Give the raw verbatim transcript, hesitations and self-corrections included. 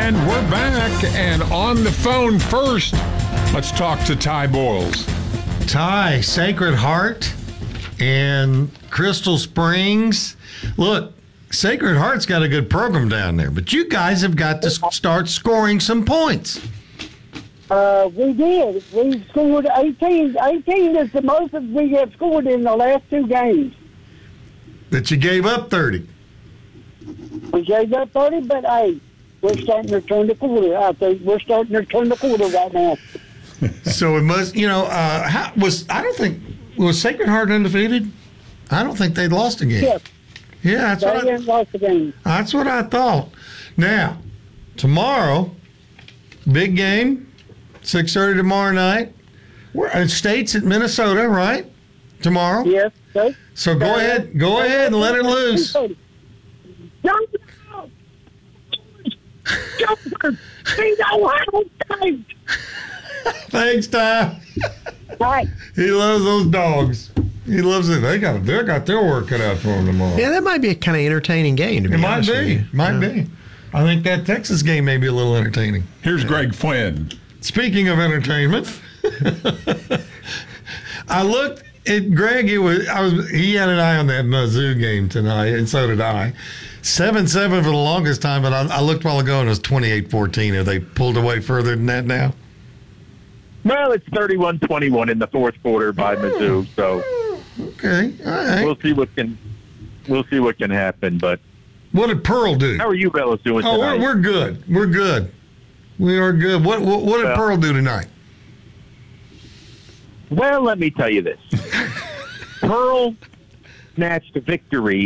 And we're back, and on the phone first, let's talk to Ty Boyles. Ty, Sacred Heart and Crystal Springs. Look, Sacred Heart's got a good program down there, but you guys have got to start scoring some points. Uh, we did. We scored eighteen. eighteen is the most that we have scored in the last two games. But you gave up thirty. We gave up thirty, but hey, we're starting to turn the quarter. I think we're starting to turn the quarter right now. So it must, you know, uh, how, was I don't think was Sacred Heart undefeated? I don't think they'd lost a game. Yes. Yeah, that's They what I, haven't lost the game. that's what I thought. Now, tomorrow, big game, six thirty tomorrow night. We're uh, State's at Minnesota, right? Tomorrow. Yes. Okay. So go Uh, ahead, go ahead and let her loose. Jump! Jumper! They know how to fight! Thanks, Ty. Right. He loves those dogs. He loves it. They got they got their work cut out for him tomorrow. Yeah, that might be a kind of entertaining game, to be It might honest with be. you. Might Yeah. be. I think that Texas game may be a little entertaining. Here's Greg Flynn. Speaking of entertainment, I looked at Greg. It was I was he had an eye on that Mizzou game tonight, and so did I. seven seven for the longest time, but I, I looked a while ago and it was twenty-eight fourteen. Have they pulled away further than that now? Well, it's thirty-one twenty-one in the fourth quarter by Mizzou, so Okay, all right. we'll see what can we'll see what can happen. But What did Pearl do? how are you fellas doing Oh, tonight? we're, we're good. We're good. We are good. What what, what did Well- Pearl do tonight? Well, let me tell you this. Pearl snatched a victory